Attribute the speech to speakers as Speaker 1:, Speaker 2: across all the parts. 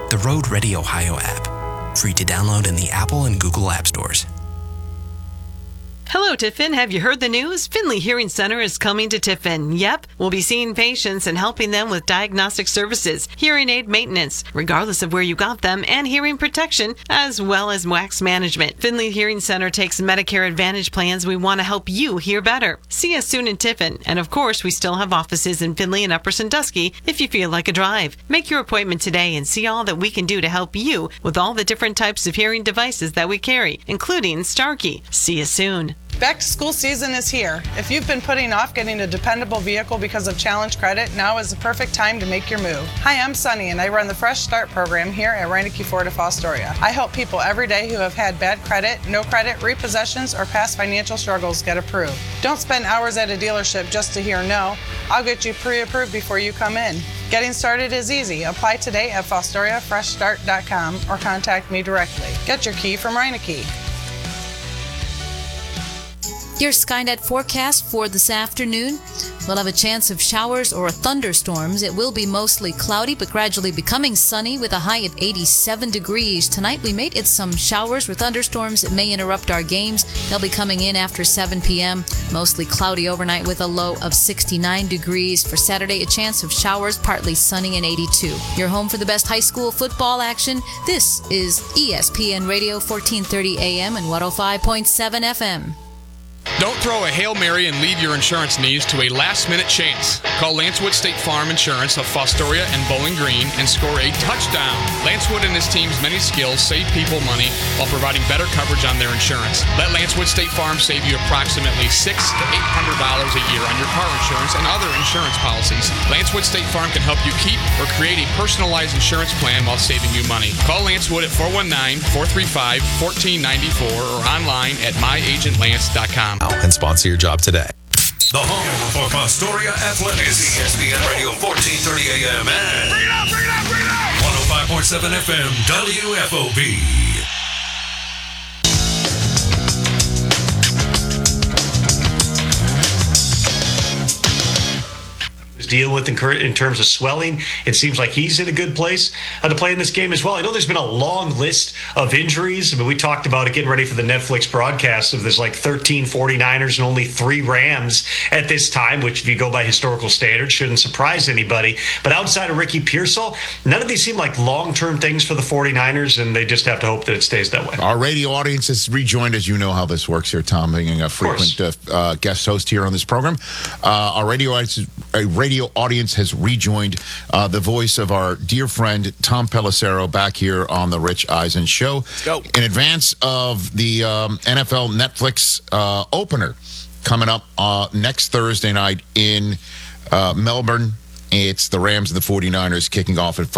Speaker 1: The Road Ready Ohio app, free to download in the Apple and Google App Stores.
Speaker 2: Hello, Tiffin. Have you heard the news? Findlay Hearing Center is coming to Tiffin. Yep, we'll be seeing patients and helping them with diagnostic services, hearing aid maintenance, regardless of where you got them, and hearing protection, as well as wax management. Findlay Hearing Center takes Medicare Advantage plans. We want to help you hear better. See us soon in Tiffin. And of course, we still have offices in Findlay and Upper Sandusky if you feel like a drive. Make your appointment today and see all that we can do to help you with all the different types of hearing devices that we carry, including Starkey. See you soon.
Speaker 3: Back to school season is here. If you've been putting off getting a dependable vehicle because of challenge credit, now is the perfect time to make your move. Hi, I'm Sunny and I run the Fresh Start program here at Reineke Ford of Fostoria. I help people every day who have had bad credit, no credit, repossessions, or past financial struggles get approved. Don't spend hours at a dealership just to hear no. I'll get you pre-approved before you come in. Getting started is easy. Apply today at FostoriaFreshStart.com or contact me directly. Get your key from Reineke.
Speaker 4: Your Skynet forecast for this afternoon. We'll have a chance of showers or thunderstorms. It will be mostly cloudy, but gradually becoming sunny with a high of 87 degrees. Tonight, we may get some showers or thunderstorms that may interrupt our games. They'll be coming in after 7 p.m. Mostly cloudy overnight with a low of 69 degrees. For Saturday, a chance of showers, partly sunny and 82. Your home for the best high school football action. This is ESPN Radio, 1430 AM and 105.7 FM.
Speaker 5: Don't throw a Hail Mary and leave your insurance needs to a last-minute chance. Call Lancewood State Farm Insurance of Fostoria and Bowling Green and score a touchdown. Lancewood and his team's many skills save people money while providing better coverage on their insurance. Let Lancewood State Farm save you approximately $600 to $800 a year on your car insurance and other insurance policies. Lancewood State Farm can help you keep or create a personalized insurance plan while saving you money. Call Lancewood at 419-435-1494 or online at myagentlance.com.
Speaker 6: And sponsor your job today.
Speaker 7: The home for Fostoria Athletics. ESPN Radio 1430 AM and 105.7 FM WFOB.
Speaker 8: Deal with in terms of swelling. It seems like he's in a good place to play in this game as well. I know there's been a long list of injuries. I mean, we talked about it getting ready for the Netflix broadcast of there's like 13 49ers and only 3 Rams at this time, which if you go by historical standards shouldn't surprise anybody. But outside of Ricky Pearsall, none of these seem like long-term things for the 49ers, and they just have to hope that it stays that way.
Speaker 9: Our radio audience has rejoined, as you know how this works here, Tom, being a frequent guest host here on this program. Our radio audience has rejoined the voice of our dear friend Tom Pelissero back here on the Rich Eisen Show.
Speaker 5: Let's go.
Speaker 9: In advance of the NFL Netflix opener coming up next Thursday night in Melbourne. It's the Rams and the 49ers kicking off at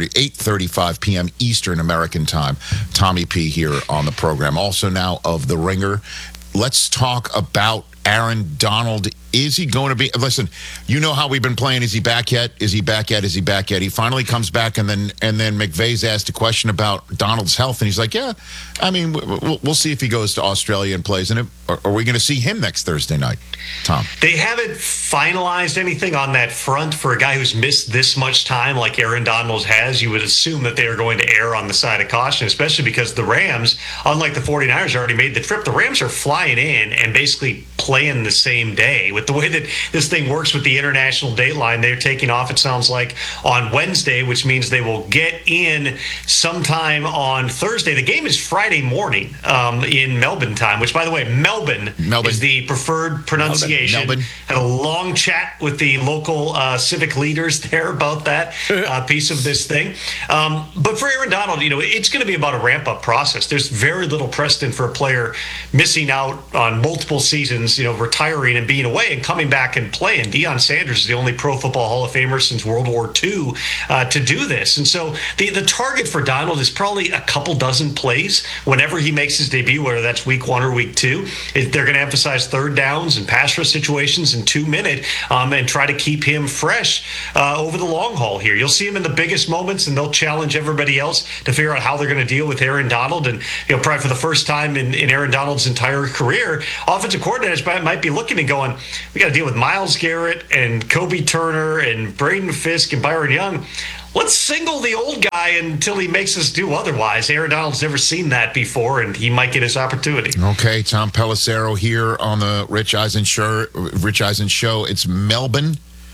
Speaker 9: 8:35 p.m. Eastern American time. Tommy P here on the program. Also now of The Ringer. Let's talk about Aaron Donald. Is he going to be? Listen, you know how we've been playing. Is he back yet? Is he back yet? Is he back yet? He finally comes back, and then McVay's asked a question about Donald's health, and he's like, "Yeah, I mean, we'll see if he goes to Australia and plays. And are we going to see him next Thursday night, Tom?"
Speaker 8: They haven't finalized anything on that front for a guy who's missed this much time like Aaron Donald has. You would assume that they are going to err on the side of caution, especially because the Rams, unlike the 49ers, already made the trip. The Rams are flying in and basically playing the same day. With the way that this thing works with the international dateline, they're taking off, it sounds like, on Wednesday, which means they will get in sometime on Thursday. The game is Friday morning in Melbourne time, which, by the way, Melbourne is the preferred pronunciation.
Speaker 9: Melbourne.
Speaker 8: Had a long chat with the local civic leaders there about that piece of this thing. But for Aaron Donald, it's going to be about a ramp-up process. There's very little precedent for a player missing out on multiple seasons, retiring and being away and coming back and playing. Deion Sanders is the only Pro Football Hall of Famer since World War II to do this. And so the target for Donald is probably a couple dozen plays whenever he makes his debut, whether that's week 1 or week 2. They're going to emphasize third downs and pass rush situations in 2-minute and try to keep him fresh over the long haul here. You'll see him in the biggest moments, and they'll challenge everybody else to figure out how they're going to deal with Aaron Donald. And probably for the first time in Aaron Donald's entire career, offensive coordinators might be looking and going, we got to deal with Myles Garrett and Kobe Turner and Braden Fisk and Byron Young. let's single the old guy until he makes us do otherwise. Aaron Donald's never seen that before, and he might get his opportunity.
Speaker 9: Okay, Tom Pelissero here on the Rich Eisen Show. It's Melbourne.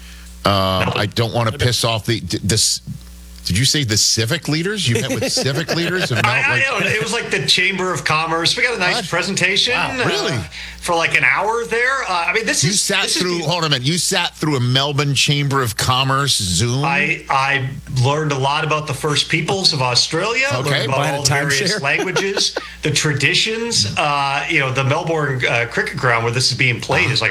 Speaker 9: I don't want to piss off this. Did you say the civic leaders? You met with civic leaders?
Speaker 8: I know. It was like the Chamber of Commerce. We got a nice presentation.
Speaker 9: Wow, really?
Speaker 8: For like an hour there.
Speaker 9: You sat through a Melbourne Chamber of Commerce Zoom.
Speaker 8: I learned a lot about the First Peoples of Australia.
Speaker 9: Okay,
Speaker 8: learned about all the various languages, the traditions. The Melbourne Cricket Ground where this is being played is like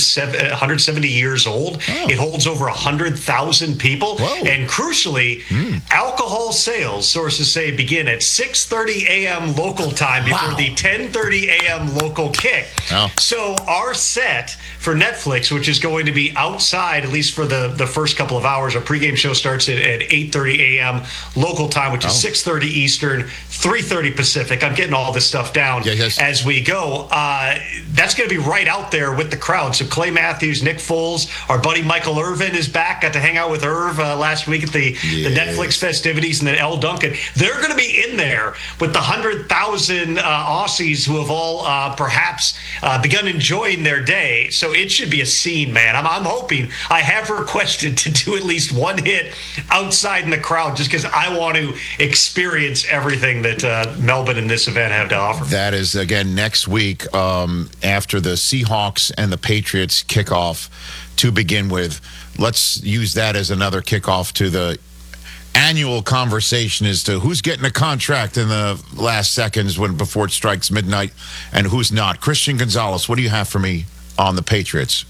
Speaker 8: 170 years old. Oh. It holds over 100,000 people.
Speaker 9: Whoa.
Speaker 8: And crucially, alcohol sales, sources say, begin at 6:30 a.m. local time before the 10:30 a.m. local kick.
Speaker 9: Oh.
Speaker 8: So our set for Netflix, which is going to be outside, at least for the first couple of hours, our pregame show starts at 8:30 a.m. local time, which is 6:30 Eastern, 3:30 Pacific. I'm getting all this stuff down as we go. That's going to be right out there with the crowd. So Clay Matthews, Nick Foles, our buddy Michael Irvin is back. Got to hang out with Irv last week at the Netflix festivities, and then L. Duncan. They're going to be in there with the 100,000 Aussies who have all perhaps begun enjoying their day. So it should be a scene, man. I'm hoping. I have requested to do at least one hit outside in the crowd just because I want to experience everything that Melbourne and this event have to offer.
Speaker 9: That is, again, next week after the Seahawks and the Patriots kickoff to begin with. Let's use that as another kickoff to the annual conversation as to who's getting a contract in the last seconds before it strikes midnight and who's not. Christian Gonzalez, what do you have for me on the Patriots?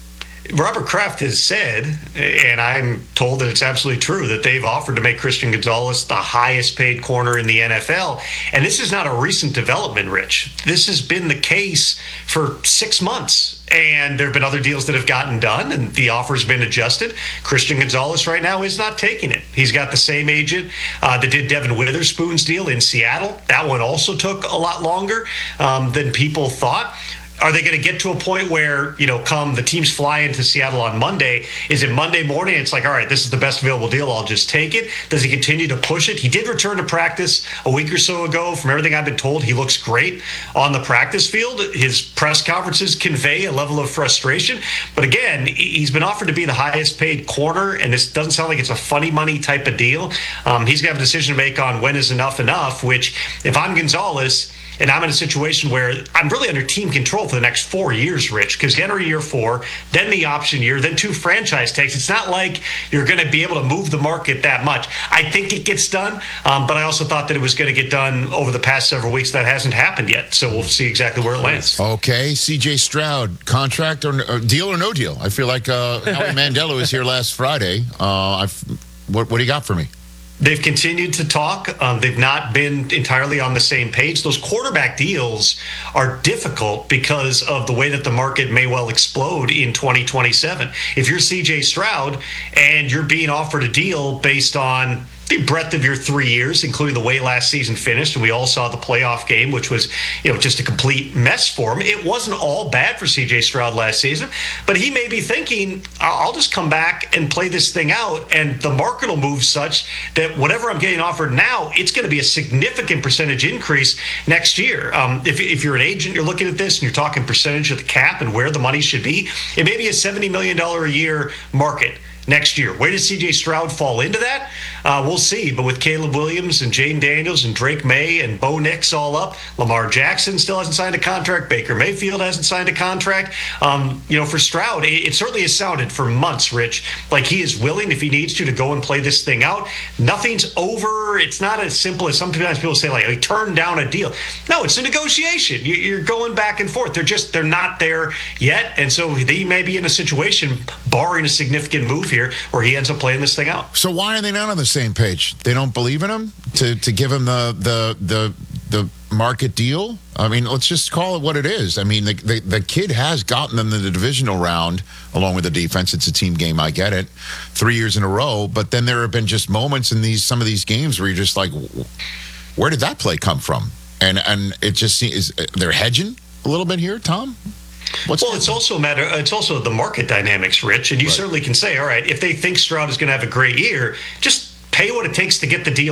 Speaker 8: Robert Kraft has said, and I'm told that it's absolutely true, that they've offered to make Christian Gonzalez the highest paid corner in the NFL. And this is not a recent development, Rich. This has been the case for 6 months. And there have been other deals that have gotten done, and the offer's been adjusted. Christian Gonzalez right now is not taking it. He's got the same agent that did Devin Witherspoon's deal in Seattle. That one also took a lot longer than people thought. Are they going to get to a point where, come the teams fly into Seattle on Monday? Is it Monday morning? It's like, all right, this is the best available deal. I'll just take it. Does he continue to push it? He did return to practice a week or so ago. From everything I've been told, he looks great on the practice field. His press conferences convey a level of frustration. But again, he's been offered to be the highest paid corner, and this doesn't sound like it's a funny money type of deal. He's going to have a decision to make on when is enough, which if I'm Gonzalez, and I'm in a situation where I'm really under team control for the next 4 years, Rich, because you enter year 4, then the option year, then 2 franchise tags. It's not like you're going to be able to move the market that much. I think it gets done, but I also thought that it was going to get done over the past several weeks. That hasn't happened yet, so we'll see exactly where it lands.
Speaker 9: Okay, C.J. Stroud, contract or deal or no deal? I feel like Howie Mandela was here last Friday. What do you got for me?
Speaker 8: They've continued to talk. They've not been entirely on the same page. Those quarterback deals are difficult because of the way that the market may well explode in 2027. If you're CJ Stroud and you're being offered a deal based on the breadth of your 3 years, including the way last season finished, and we all saw the playoff game, which was, just a complete mess for him. It wasn't all bad for CJ Stroud last season, but he may be thinking, I'll just come back and play this thing out, and the market will move such that whatever I'm getting offered now, it's going to be a significant percentage increase next year. If you're an agent, you're looking at this and you're talking percentage of the cap and where the money should be, it may be a $70 million a year market next year. Where does C.J. Stroud fall into that? We'll see. But with Caleb Williams and Jane Daniels and Drake May and Bo Nix all up, Lamar Jackson still hasn't signed a contract. Baker Mayfield hasn't signed a contract. For Stroud, it certainly has sounded for months, Rich, like he is willing, if he needs to go and play this thing out. Nothing's over. It's not as simple as sometimes people say, like, he turned down a deal. No, it's a negotiation. You're going back and forth. They're not there yet. And so they may be in a situation, barring a significant move here, where he ends up playing this thing out.
Speaker 9: So why are they not on the same page? They don't believe in him to give him the market deal? I mean, let's just call it what it is. I mean, the kid has gotten them to the divisional round along with the defense. It's a team game. I get it. 3 years in a row. But then there have been just moments in some of these games where you're just like, where did that play come from? And it just seems they're hedging a little bit here, Tom.
Speaker 8: It's also a matter. It's also the market dynamics, Rich, and you certainly can say, all right, if they think Stroud is going to have a great year, just pay what it takes to get the deal